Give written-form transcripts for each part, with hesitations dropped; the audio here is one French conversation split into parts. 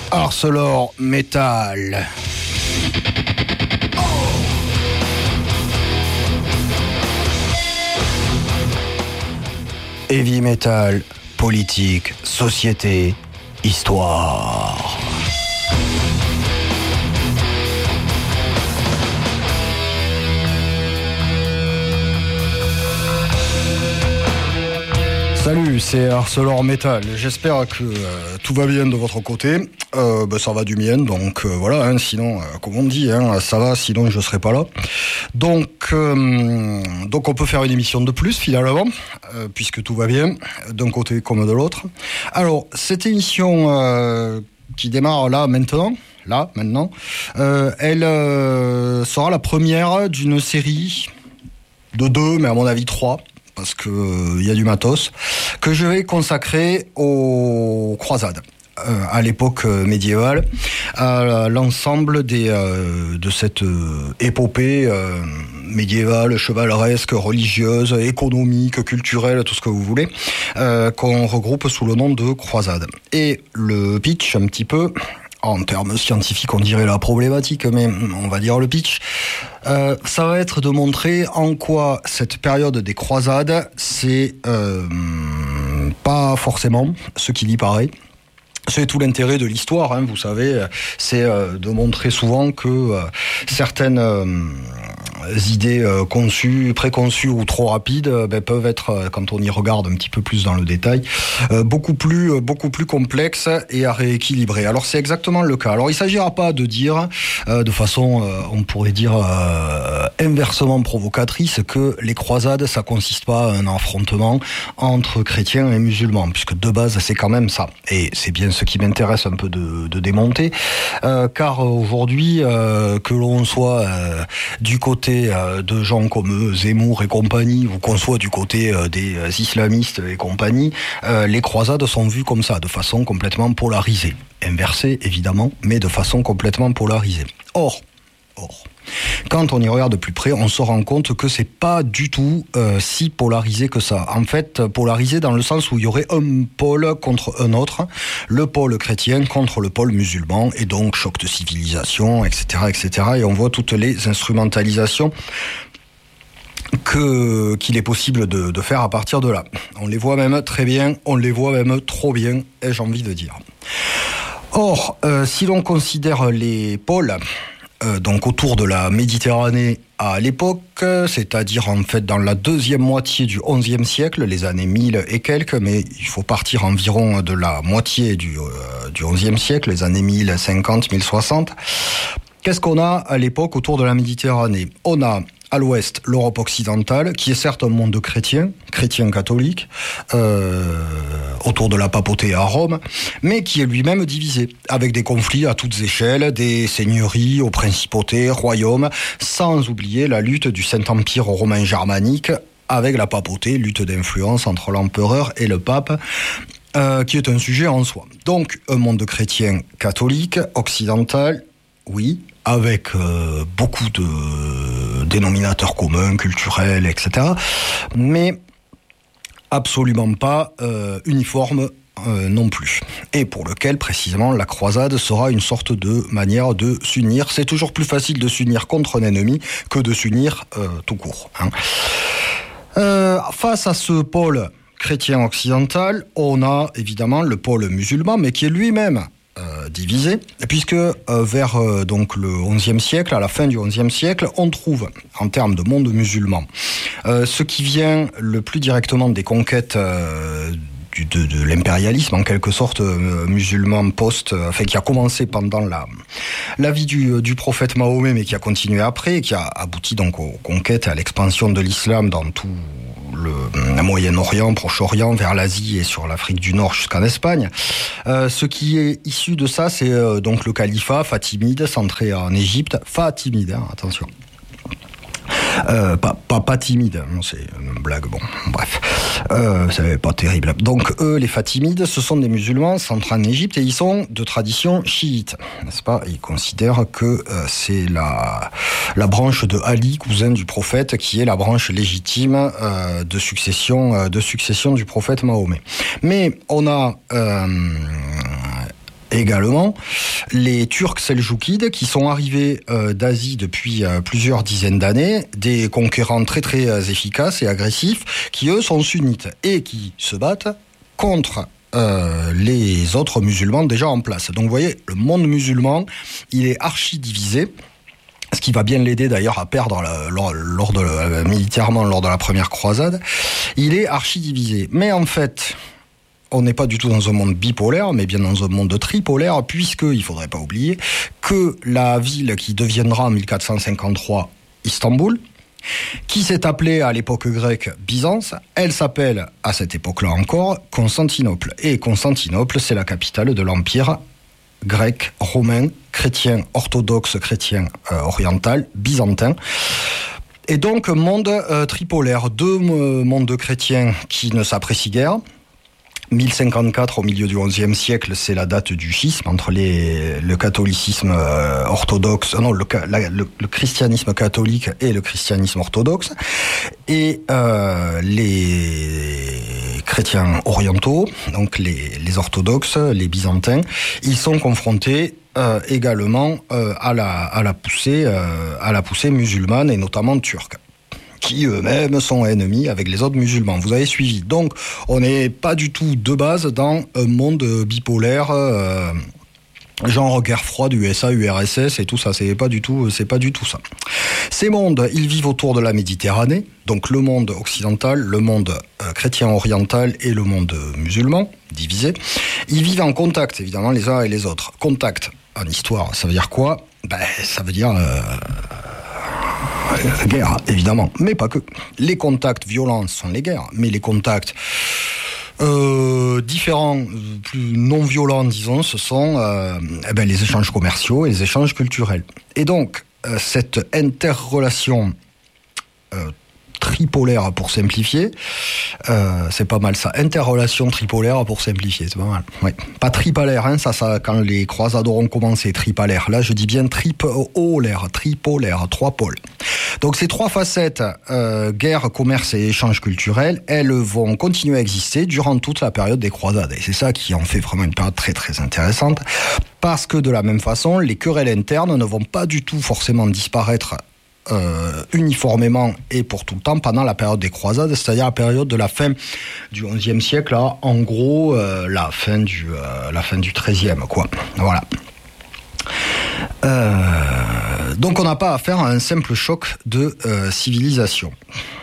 ArcelorMittal. Heavy metal, politique, société, histoire. Salut, c'est ArcelorMittal. J'espère que tout va bien de votre côté. Ça va du mien, donc voilà. Sinon, comme on dit, ça va. Sinon, je serai pas là. Donc, on peut faire une émission de plus finalement, puisque tout va bien d'un côté comme de l'autre. Alors, cette émission qui démarre là maintenant, elle sera la première d'une série de 2, mais à mon avis 3. Parce qu'il y a du matos, que je vais consacrer aux croisades. À l'époque médiévale, à l'ensemble de cette épopée médiévale, chevaleresque, religieuse, économique, culturelle, tout ce que vous voulez, qu'on regroupe sous le nom de croisade. Et le pitch, un petit peu, en termes scientifiques, on dirait la problématique, mais on va dire le pitch. Ça va être de montrer en quoi cette période des croisades, c'est pas forcément ce qu'il y paraît. C'est tout l'intérêt de l'histoire, vous savez, c'est de montrer souvent que certaines idées préconçues ou trop rapides peuvent être, quand on y regarde un petit peu plus dans le détail, beaucoup plus complexes et à rééquilibrer. Alors c'est exactement le cas. Alors il ne s'agira pas de dire, de façon, on pourrait dire, inversement provocatrice, que les croisades, ça consiste pas à un affrontement entre chrétiens et musulmans, puisque de base c'est quand même ça. Et c'est bien ce qui m'intéresse un peu de démonter, car aujourd'hui, que l'on soit du côté de gens comme Zemmour et compagnie, ou qu'on soit du côté des islamistes et compagnie, les croisades sont vues comme ça, de façon complètement polarisée. Inversée, évidemment, mais de façon complètement polarisée. Or, quand on y regarde de plus près, on se rend compte que c'est pas du tout si polarisé que ça. En fait, polarisé dans le sens où il y aurait un pôle contre un autre, le pôle chrétien contre le pôle musulman, et donc choc de civilisation, etc., etc. Et on voit toutes les instrumentalisations qu'il est possible de faire à partir de là. On les voit même très bien, on les voit même trop bien, ai-je envie de dire. Or, si l'on considère les pôles, donc autour de la Méditerranée à l'époque, c'est-à-dire en fait dans la deuxième moitié du XIe siècle, les années 1000 et quelques, mais il faut partir environ de la moitié du XIe siècle, les années 1050, 1060. Qu'est-ce qu'on a à l'époque autour de la Méditerranée ? On a à l'ouest l'Europe occidentale, qui est certes un monde chrétien catholique, autour de la papauté à Rome, mais qui est lui-même divisé, avec des conflits à toutes échelles, des seigneuries aux principautés, royaumes, sans oublier la lutte du Saint-Empire romain germanique avec la papauté, lutte d'influence entre l'empereur et le pape, qui est un sujet en soi. Donc, un monde chrétien catholique, occidental, oui, avec beaucoup de dénominateurs communs, culturels, etc., mais absolument pas uniforme non plus. Et pour lequel, précisément, la croisade sera une sorte de manière de s'unir. C'est toujours plus facile de s'unir contre un ennemi que de s'unir tout court. Face à ce pôle chrétien occidental, on a évidemment le pôle musulman, mais qui est lui-même divisé, puisque vers donc le XIe siècle, à la fin du XIe siècle, on trouve, en termes de monde musulman, ce qui vient le plus directement des conquêtes de l'impérialisme, en quelque sorte, musulman qui a commencé pendant la vie du prophète Mahomet, mais qui a continué après, et qui a abouti donc aux conquêtes et à l'expansion de l'islam dans tout le Moyen-Orient, Proche-Orient, vers l'Asie et sur l'Afrique du Nord jusqu'en Espagne. Ce qui est issu de ça, c'est donc le califat fatimide, centré en Égypte. Fatimide, attention. Pas timide, c'est une blague, bon, bref, c'est pas terrible. Donc eux, les Fatimides, ce sont des musulmans centrés en Égypte et ils sont de tradition chiite, n'est-ce pas ? Ils considèrent que c'est la branche de Ali, cousin du prophète, qui est la branche légitime de succession du prophète Mahomet. Mais on a également les Turcs seljoukides qui sont arrivés d'Asie depuis plusieurs dizaines d'années, des conquérants très très efficaces et agressifs qui eux sont sunnites et qui se battent contre les autres musulmans déjà en place. Donc vous voyez, le monde musulman, il est archi divisé. Ce qui va bien l'aider d'ailleurs à perdre militairement lors de la première croisade. Il est archi divisé. Mais en fait, on n'est pas du tout dans un monde bipolaire, mais bien dans un monde tripolaire, puisqu'il ne faudrait pas oublier que la ville qui deviendra en 1453 Istanbul, qui s'est appelée à l'époque grecque Byzance, elle s'appelle à cette époque-là encore Constantinople. Et Constantinople, c'est la capitale de l'Empire grec, romain, chrétien, orthodoxe, chrétien oriental, byzantin. Et donc, monde tripolaire, deux mondes chrétiens qui ne s'apprécient guère. 1054 au milieu du XIe siècle, c'est la date du schisme entre le catholicisme orthodoxe, le christianisme catholique et le christianisme orthodoxe, et les chrétiens orientaux, donc les orthodoxes, les byzantins, ils sont confrontés également à la poussée musulmane et notamment turque, qui eux-mêmes sont ennemis avec les autres musulmans. Vous avez suivi. Donc, on n'est pas du tout de base dans un monde bipolaire, genre guerre froide, USA, URSS et tout ça. C'est pas du tout ça. Ces mondes, ils vivent autour de la Méditerranée, donc le monde occidental, le monde chrétien oriental et le monde musulman, divisé. Ils vivent en contact, évidemment, les uns et les autres. Contact, en histoire, ça veut dire quoi ? Ça veut dire guerre, évidemment, mais pas que. Les contacts violents sont les guerres, mais les contacts différents, plus non violents, disons, ce sont les échanges commerciaux et les échanges culturels. Et donc, cette interrelation tripolaire, pour simplifier, c'est pas mal ça. Interrelation tripolaire, pour simplifier, c'est pas mal. Ouais. Pas tripalaire, hein, ça, quand les croisades auront commencé, tripalaire. Là, je dis bien tripolaire, 3 pôles. Donc ces 3 facettes, guerre, commerce et échange culturel, elles vont continuer à exister durant toute la période des croisades. Et c'est ça qui en fait vraiment une période très très intéressante, parce que de la même façon, les querelles internes ne vont pas du tout forcément disparaître uniformément et pour tout le temps pendant la période des croisades, c'est-à-dire la période de la fin du XIe siècle, là, en gros la fin du XIIIe, quoi. Voilà. Donc on n'a pas affaire à un simple choc de civilisation.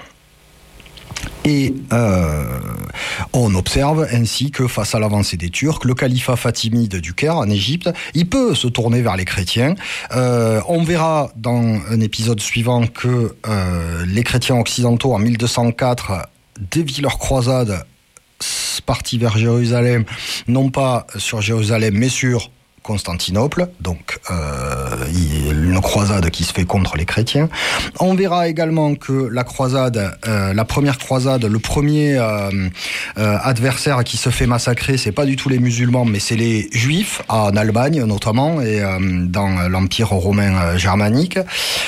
Et on observe ainsi que face à l'avancée des Turcs, le califat fatimide du Caire en Égypte, il peut se tourner vers les chrétiens. On verra dans un épisode suivant que les chrétiens occidentaux en 1204 dévient leur croisade, partis vers Jérusalem, non pas sur Jérusalem mais sur Constantinople, donc une croisade qui se fait contre les chrétiens. On verra également que la croisade, la première croisade, le premier adversaire qui se fait massacrer, c'est pas du tout les musulmans, mais c'est les juifs, en Allemagne notamment, et dans l'Empire romain germanique.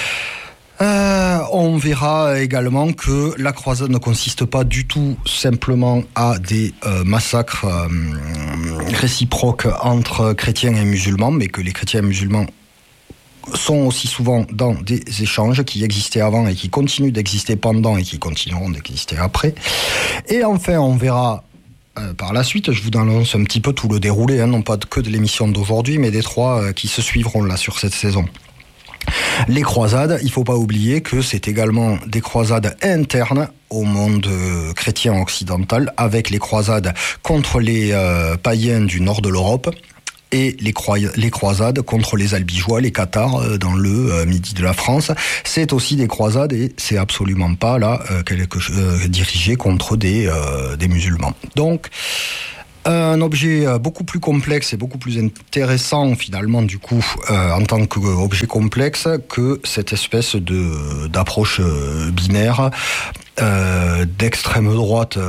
On verra également que la croisade ne consiste pas du tout simplement à des massacres réciproques entre chrétiens et musulmans, mais que les chrétiens et musulmans sont aussi souvent dans des échanges qui existaient avant et qui continuent d'exister pendant et qui continueront d'exister après. Et enfin, on verra par la suite, je vous annonce un petit peu tout le déroulé, non pas que de l'émission d'aujourd'hui, mais des 3 qui se suivront là sur cette saison. Les croisades, il ne faut pas oublier que c'est également des croisades internes au monde chrétien occidental, avec les croisades contre les païens du nord de l'Europe et les croisades contre les albigeois, les cathares dans le midi de la France. C'est aussi des croisades et c'est absolument pas là dirigé contre des musulmans. Donc, un objet beaucoup plus complexe et beaucoup plus intéressant finalement du coup en tant qu'objet complexe que cette espèce d'approche binaire d'extrême droite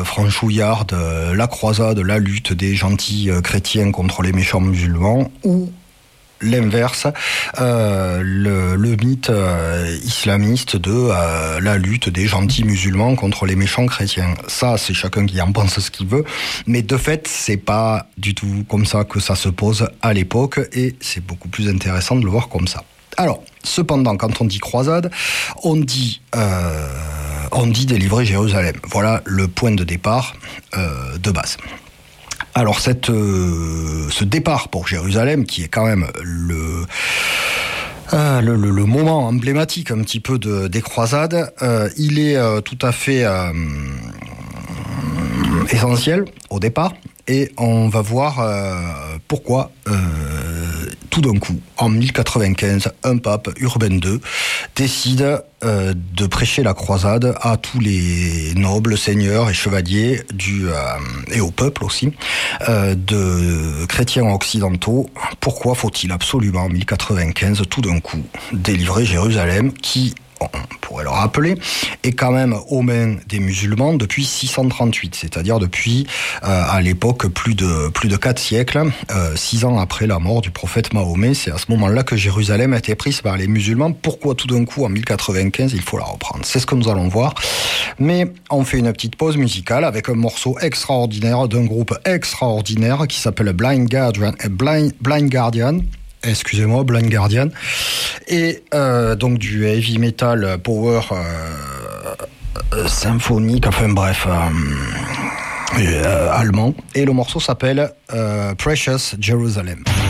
franchouillarde, la croisade, la lutte des gentils chrétiens contre les méchants musulmans, ou l'inverse, le mythe islamiste de la lutte des gentils musulmans contre les méchants chrétiens. Ça, c'est chacun qui en pense ce qu'il veut, mais de fait, c'est pas du tout comme ça que ça se pose à l'époque, et c'est beaucoup plus intéressant de le voir comme ça. Alors, cependant, quand on dit croisade, on dit délivrer Jérusalem. Voilà le point de départ de base. Alors ce départ pour Jérusalem, qui est quand même le moment emblématique un petit peu des croisades, il est tout à fait essentiel au départ, et on va voir pourquoi tout d'un coup, en 1095, un pape, Urbain II, décide de prêcher la croisade à tous les nobles, seigneurs et chevaliers et au peuple aussi, de chrétiens occidentaux. Pourquoi faut-il absolument, en 1095, tout d'un coup, délivrer Jérusalem, qui, on pourrait le rappeler, est quand même aux mains des musulmans depuis 638, c'est-à-dire depuis, à l'époque, plus de 4 siècles, 6 ans après la mort du prophète Mahomet. C'est à ce moment-là que Jérusalem a été prise par les musulmans. Pourquoi tout d'un coup, en 1095, il faut la reprendre? C'est ce que nous allons voir. Mais on fait une petite pause musicale avec un morceau extraordinaire d'un groupe extraordinaire qui s'appelle Blind Guardian. Excusez-moi, Blind Guardian, et donc du heavy metal power symphonique, enfin bref, allemand, et le morceau s'appelle Precious Jerusalem.